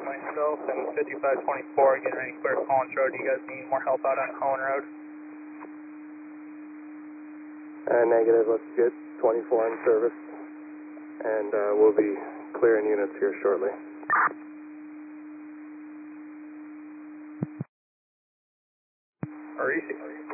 myself and 5524 getting ready to clear Collins Road. Do you guys need more help out on Cohen Road? Negative, let's get 24 in service, and we'll be clearing units here shortly. Or easy.